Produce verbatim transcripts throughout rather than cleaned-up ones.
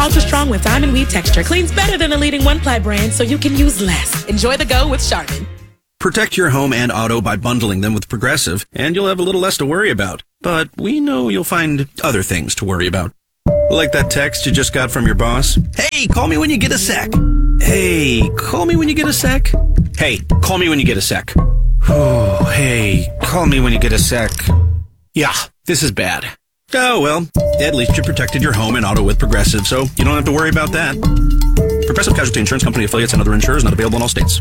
Ultra strong with diamond weave texture. Cleans better than the leading one-ply brand, so you can use less. Enjoy the go with Charmin. Protect your home and auto by bundling them with Progressive, and you'll have a little less to worry about. But we know you'll find other things to worry about. Like that text you just got from your boss. Hey, call me when you get a sec. Hey, call me when you get a sec. Hey, call me when you get a sec. Oh, hey, call me when you get a sec. Yeah, this is bad. Oh, well, at least you protected your home and auto with Progressive, so you don't have to worry about that. Progressive Casualty Insurance Company affiliates and other insurers not available in all states.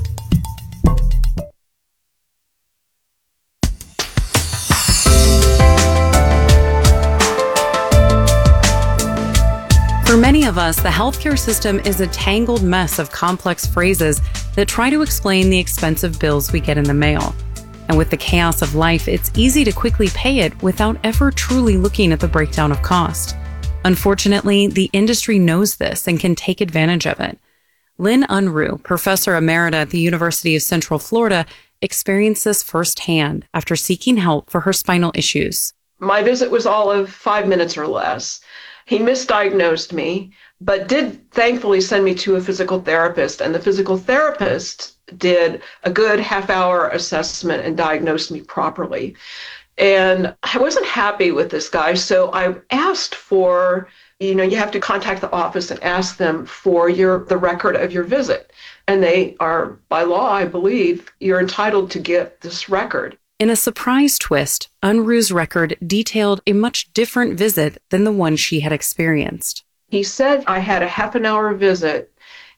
For many of us, the healthcare system is a tangled mess of complex phrases that try to explain the expensive bills we get in the mail. And with the chaos of life, it's easy to quickly pay it without ever truly looking at the breakdown of cost. Unfortunately, the industry knows this and can take advantage of it. Lynn Unruh, professor emerita at the University of Central Florida, experienced this firsthand after seeking help for her spinal issues. My visit was all of five minutes or less. He misdiagnosed me, but did thankfully send me to a physical therapist. And the physical therapist did a good half-hour assessment and diagnosed me properly. And I wasn't happy with this guy, so I asked for, you know, you have to contact the office and ask them for your the record of your visit. And they are, by law, I believe, you're entitled to get this record. In a surprise twist, Unruh's record detailed a much different visit than the one she had experienced. He said I had a half an hour visit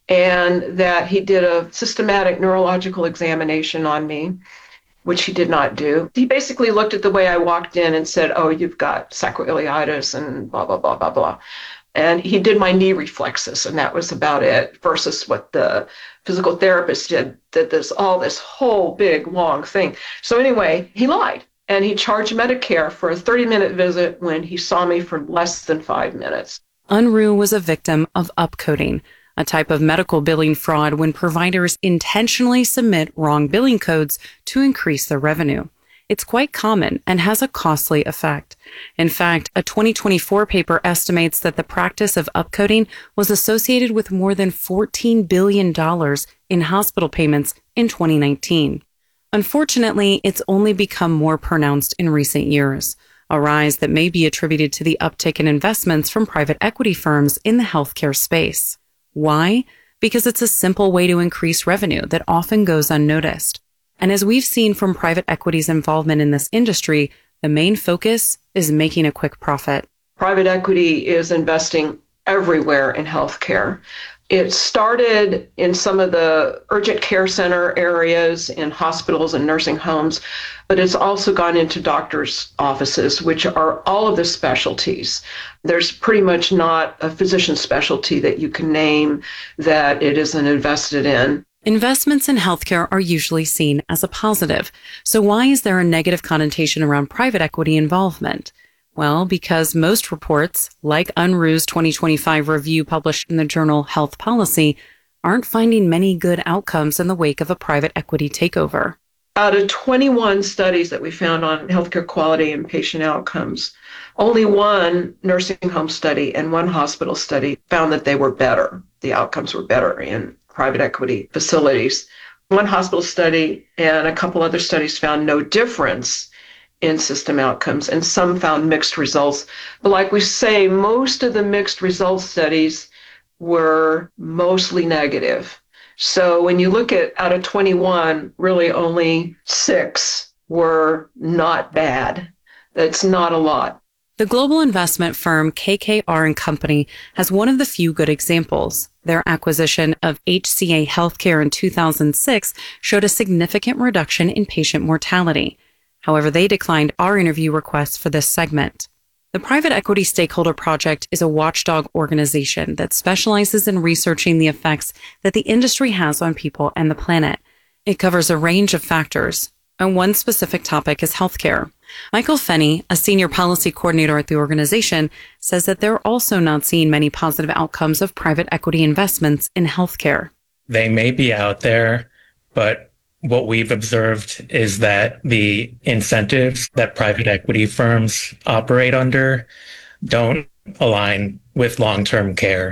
and that he did a systematic neurological examination on me, which he did not do. He basically looked at the way I walked in and said, oh, you've got sacroiliitis and blah, blah, blah, blah, blah. And he did my knee reflexes, and that was about it, versus what the physical therapist did, that there's all this whole big, long thing. So anyway, he lied, and he charged Medicare for a thirty-minute visit when he saw me for less than five minutes. Unruh was a victim of upcoding, a type of medical billing fraud when providers intentionally submit wrong billing codes to increase their revenue. It's quite common and has a costly effect. In fact, a twenty twenty-four paper estimates that the practice of upcoding was associated with more than fourteen billion dollars in hospital payments in twenty nineteen. Unfortunately, it's only become more pronounced in recent years, a rise that may be attributed to the uptick in investments from private equity firms in the healthcare space. Why? Because it's a simple way to increase revenue that often goes unnoticed. And as we've seen from private equity's involvement in this industry, the main focus is making a quick profit. Private equity is investing everywhere in healthcare. It started in some of the urgent care center areas, in hospitals and nursing homes, but it's also gone into doctors' offices, which are all of the specialties. There's pretty much not a physician specialty that you can name that it isn't invested in. Investments in healthcare are usually seen as a positive. So why is there a negative connotation around private equity involvement? Well, because most reports, like Unruh's twenty twenty-five review published in the journal Health Policy, aren't finding many good outcomes in the wake of a private equity takeover. Out of twenty-one studies that we found on healthcare quality and patient outcomes, only one nursing home study and one hospital study found that they were better. The outcomes were better in private equity facilities. One hospital study and a couple other studies found no difference in system outcomes, and some found mixed results. But like we say, most of the mixed results studies were mostly negative. So when you look at out of twenty-one, really only six were not bad. That's not a lot. The global investment firm K K R and Company has one of the few good examples. Their acquisition of H C A Healthcare in two thousand six showed a significant reduction in patient mortality. However, they declined our interview requests for this segment. The Private Equity Stakeholder Project is a watchdog organization that specializes in researching the effects that the industry has on people and the planet. It covers a range of factors, and one specific topic is healthcare. Michael Fenney, a senior policy coordinator at the organization, says that they're also not seeing many positive outcomes of private equity investments in healthcare. They may be out there, but what we've observed is that the incentives that private equity firms operate under don't align with long-term care.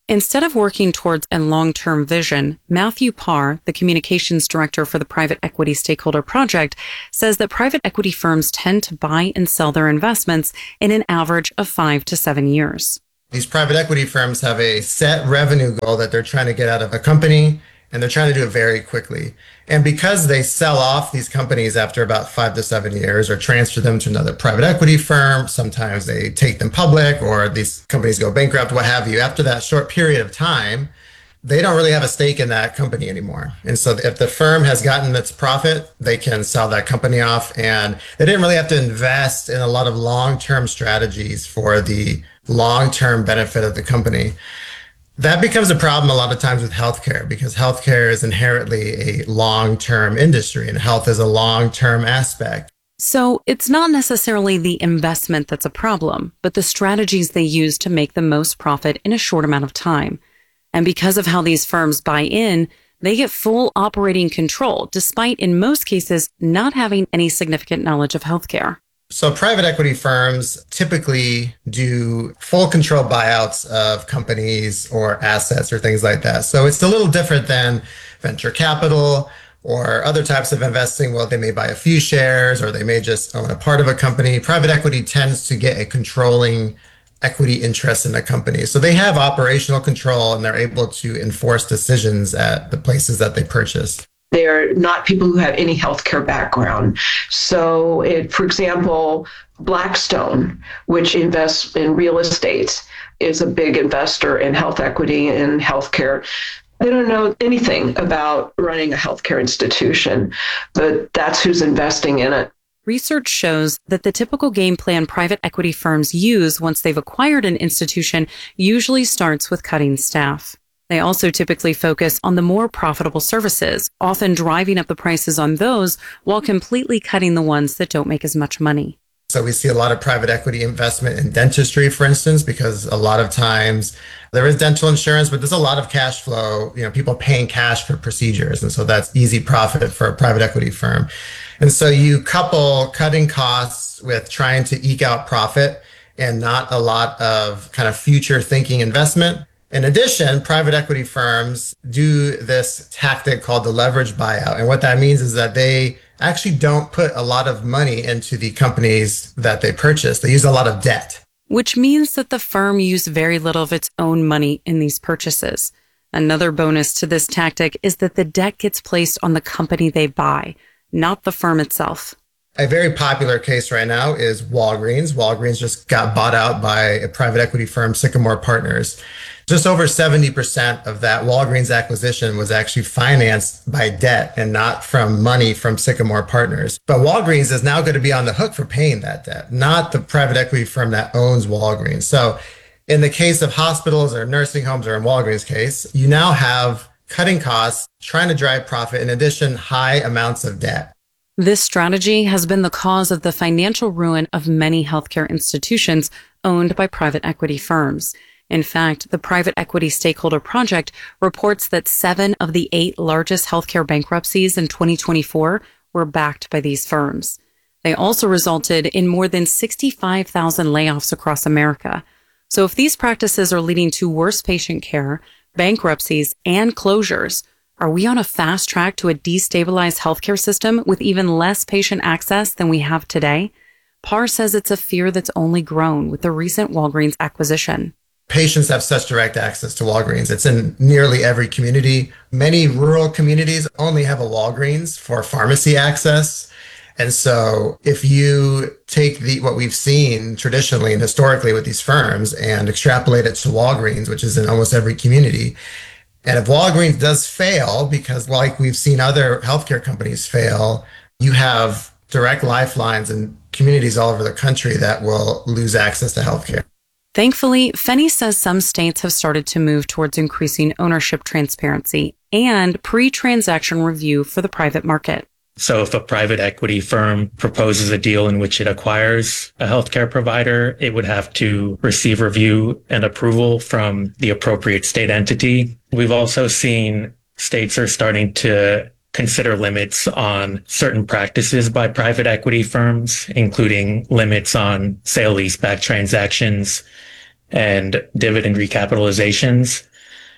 Instead of working towards a long-term vision, Matthew Parr, the communications director for the Private Equity Stakeholder Project, says that private equity firms tend to buy and sell their investments in an average of five to seven years. These private equity firms have a set revenue goal that they're trying to get out of a company, and they're trying to do it very quickly. And because they sell off these companies after about five to seven years or transfer them to another private equity firm, sometimes they take them public or these companies go bankrupt, what have you. After that short period of time, they don't really have a stake in that company anymore. And so if the firm has gotten its profit, they can sell that company off. And they didn't really have to invest in a lot of long-term strategies for the long-term benefit of the company. That becomes a problem a lot of times with healthcare, because healthcare is inherently a long-term industry and health is a long-term aspect. So it's not necessarily the investment that's a problem, but the strategies they use to make the most profit in a short amount of time. And because of how these firms buy in, they get full operating control, despite in most cases not having any significant knowledge of healthcare. So private equity firms typically do full control buyouts of companies or assets or things like that. So it's a little different than venture capital or other types of investing. Well, they may buy a few shares or they may just own a part of a company. Private equity tends to get a controlling equity interest in the company. So they have operational control and they're able to enforce decisions at the places that they purchase. They're not people who have any healthcare background. So, it, for example, Blackstone, which invests in real estate, is a big investor in health equity and healthcare. They don't know anything about running a healthcare institution, but that's who's investing in it. Research shows that the typical game plan private equity firms use once they've acquired an institution usually starts with cutting staff. They also typically focus on the more profitable services, often driving up the prices on those while completely cutting the ones that don't make as much money. So we see a lot of private equity investment in dentistry, for instance, because a lot of times there is dental insurance, but there's a lot of cash flow, you know, people paying cash for procedures. And so that's easy profit for a private equity firm. And so you couple cutting costs with trying to eke out profit and not a lot of kind of future thinking investment. In addition, private equity firms do this tactic called the leverage buyout. And what that means is that they actually don't put a lot of money into the companies that they purchase. They use a lot of debt. Which means that the firm used very little of its own money in these purchases. Another bonus to this tactic is that the debt gets placed on the company they buy, not the firm itself. A very popular case right now is Walgreens. Walgreens just got bought out by a private equity firm, Sycamore Partners. Just over seventy percent of that Walgreens acquisition was actually financed by debt and not from money from Sycamore Partners. But Walgreens is now going to be on the hook for paying that debt, not the private equity firm that owns Walgreens. So in the case of hospitals or nursing homes, or in Walgreens' case, you now have cutting costs, trying to drive profit, in addition, high amounts of debt. This strategy has been the cause of the financial ruin of many healthcare institutions owned by private equity firms. In fact, the Private Equity Stakeholder Project reports that seven of the eight largest healthcare bankruptcies in twenty twenty-four were backed by these firms. They also resulted in more than sixty-five thousand layoffs across America. So if these practices are leading to worse patient care, bankruptcies, and closures, are we on a fast track to a destabilized healthcare system with even less patient access than we have today? Parr says it's a fear that's only grown with the recent Walgreens acquisition. Patients have such direct access to Walgreens. It's in nearly every community. Many rural communities only have a Walgreens for pharmacy access. And so if you take the what we've seen traditionally and historically with these firms and extrapolate it to Walgreens, which is in almost every community, and if Walgreens does fail, because like we've seen other healthcare companies fail, you have direct lifelines in communities all over the country that will lose access to healthcare. Thankfully, Fenny says some states have started to move towards increasing ownership transparency and pre-transaction review for the private market. So if a private equity firm proposes a deal in which it acquires a healthcare provider, it would have to receive review and approval from the appropriate state entity. We've also seen states are starting to consider limits on certain practices by private equity firms, including limits on sale-leaseback transactions and dividend recapitalizations.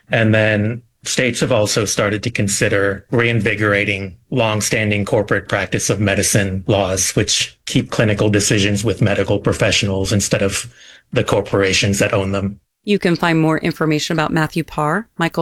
And then states have also started to consider reinvigorating longstanding corporate practice of medicine laws, which keep clinical decisions with medical professionals instead of the corporations that own them. You can find more information about Matthew Parr, Michael